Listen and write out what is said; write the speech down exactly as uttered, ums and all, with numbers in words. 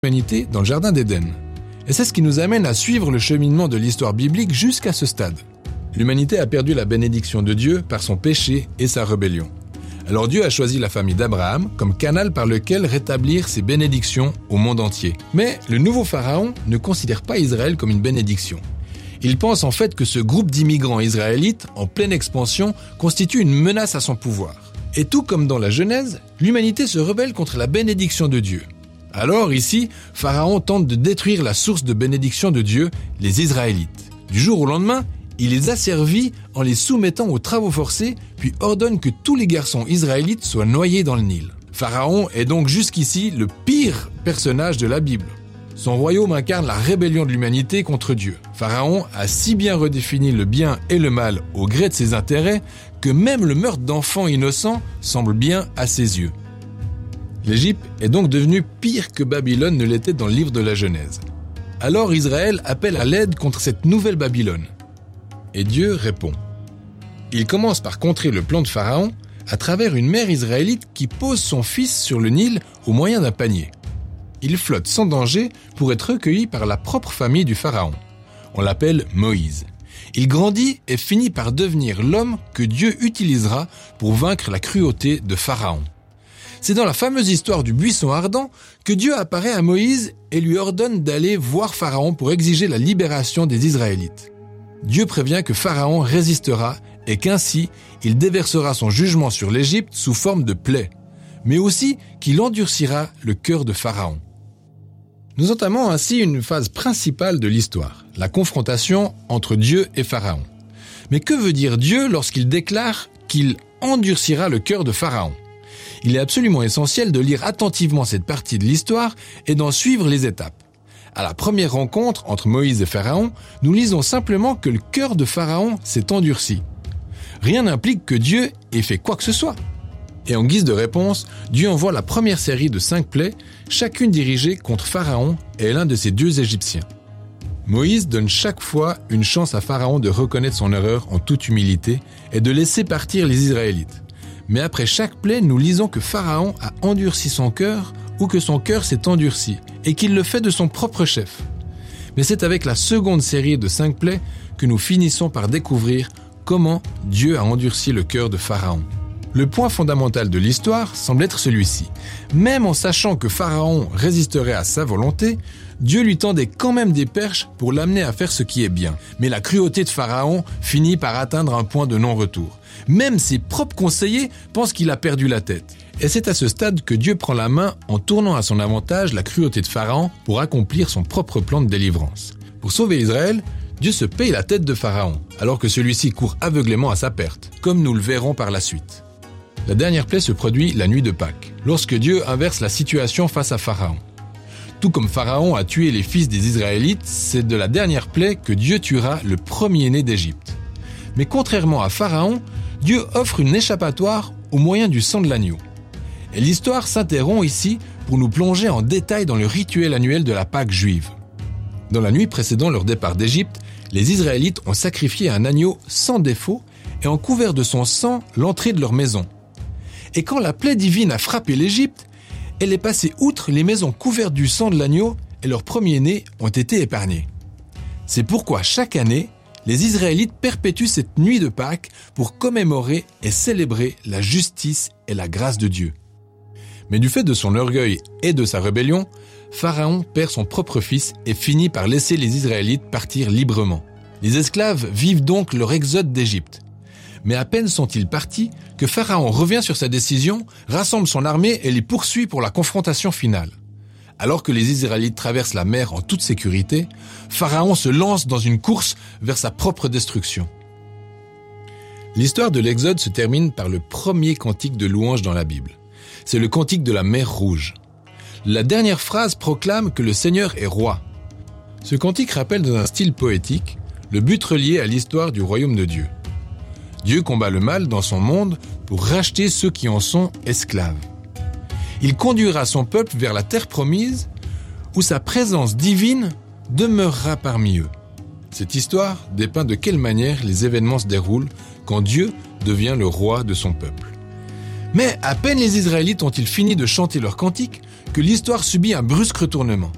l'humanité dans le jardin d'Éden. Et c'est ce qui nous amène à suivre le cheminement de l'histoire biblique jusqu'à ce stade. L'humanité a perdu la bénédiction de Dieu par son péché et sa rébellion. Alors Dieu a choisi la famille d'Abraham comme canal par lequel rétablir ses bénédictions au monde entier. Mais le nouveau pharaon ne considère pas Israël comme une bénédiction. Il pense en fait que ce groupe d'immigrants israélites en pleine expansion constitue une menace à son pouvoir. Et tout comme dans la Genèse, l'humanité se rebelle contre la bénédiction de Dieu. Alors ici, Pharaon tente de détruire la source de bénédiction de Dieu, les Israélites. Du jour au lendemain, il les asservit en les soumettant aux travaux forcés, puis ordonne que tous les garçons israélites soient noyés dans le Nil. Pharaon est donc jusqu'ici le pire personnage de la Bible. Son royaume incarne la rébellion de l'humanité contre Dieu. Pharaon a si bien redéfini le bien et le mal au gré de ses intérêts que même le meurtre d'enfants innocents semble bien à ses yeux. L'Égypte est donc devenue pire que Babylone ne l'était dans le livre de la Genèse. Alors Israël appelle à l'aide contre cette nouvelle Babylone. Et Dieu répond. Il commence par contrer le plan de Pharaon à travers une mère israélite qui pose son fils sur le Nil au moyen d'un panier. Il flotte sans danger pour être recueilli par la propre famille du Pharaon. On l'appelle Moïse. Il grandit et finit par devenir l'homme que Dieu utilisera pour vaincre la cruauté de Pharaon. C'est dans la fameuse histoire du buisson ardent que Dieu apparaît à Moïse et lui ordonne d'aller voir Pharaon pour exiger la libération des Israélites. Dieu prévient que Pharaon résistera et qu'ainsi il déversera son jugement sur l'Égypte sous forme de plaie, mais aussi qu'il endurcira le cœur de Pharaon. Nous entamons ainsi une phase principale de l'histoire, la confrontation entre Dieu et Pharaon. Mais que veut dire Dieu lorsqu'il déclare qu'il endurcira le cœur de Pharaon ? Il est absolument essentiel de lire attentivement cette partie de l'histoire et d'en suivre les étapes. À la première rencontre entre Moïse et Pharaon, nous lisons simplement que le cœur de Pharaon s'est endurci. Rien n'implique que Dieu ait fait quoi que ce soit. Et en guise de réponse, Dieu envoie la première série de cinq plaies, chacune dirigée contre Pharaon et l'un de ses dieux égyptiens. Moïse donne chaque fois une chance à Pharaon de reconnaître son erreur en toute humilité et de laisser partir les Israélites. Mais après chaque plaie, nous lisons que Pharaon a endurci son cœur ou que son cœur s'est endurci et qu'il le fait de son propre chef. Mais c'est avec la seconde série de cinq plaies que nous finissons par découvrir comment Dieu a endurci le cœur de Pharaon. Le point fondamental de l'histoire semble être celui-ci. Même en sachant que Pharaon résisterait à sa volonté, Dieu lui tendait quand même des perches pour l'amener à faire ce qui est bien. Mais la cruauté de Pharaon finit par atteindre un point de non-retour. Même ses propres conseillers pensent qu'il a perdu la tête. Et c'est à ce stade que Dieu prend la main en tournant à son avantage la cruauté de Pharaon pour accomplir son propre plan de délivrance. Pour sauver Israël, Dieu se paye la tête de Pharaon, alors que celui-ci court aveuglément à sa perte, comme nous le verrons par la suite. La dernière plaie se produit la nuit de Pâques, lorsque Dieu inverse la situation face à Pharaon. Tout comme Pharaon a tué les fils des Israélites, c'est de la dernière plaie que Dieu tuera le premier-né d'Égypte. Mais contrairement à Pharaon, Dieu offre une échappatoire au moyen du sang de l'agneau. Et l'histoire s'interrompt ici pour nous plonger en détail dans le rituel annuel de la Pâque juive. Dans la nuit précédant leur départ d'Égypte, les Israélites ont sacrifié un agneau sans défaut et ont couvert de son sang l'entrée de leur maison. Et quand la plaie divine a frappé l'Égypte, elle est passée outre les maisons couvertes du sang de l'agneau et leurs premiers-nés ont été épargnés. C'est pourquoi chaque année, les Israélites perpétuent cette nuit de Pâques pour commémorer et célébrer la justice et la grâce de Dieu. Mais du fait de son orgueil et de sa rébellion, Pharaon perd son propre fils et finit par laisser les Israélites partir librement. Les esclaves vivent donc leur exode d'Égypte. Mais à peine sont-ils partis que Pharaon revient sur sa décision, rassemble son armée et les poursuit pour la confrontation finale. Alors que les Israélites traversent la mer en toute sécurité, Pharaon se lance dans une course vers sa propre destruction. L'histoire de l'Exode se termine par le premier cantique de louange dans la Bible. C'est le cantique de la mer Rouge. La dernière phrase proclame que le Seigneur est roi. Ce cantique rappelle dans un style poétique le but relié à l'histoire du royaume de Dieu. Dieu combat le mal dans son monde pour racheter ceux qui en sont esclaves. Il conduira son peuple vers la terre promise où sa présence divine demeurera parmi eux. Cette histoire dépeint de quelle manière les événements se déroulent quand Dieu devient le roi de son peuple. Mais à peine les Israélites ont-ils fini de chanter leur cantique que l'histoire subit un brusque retournement.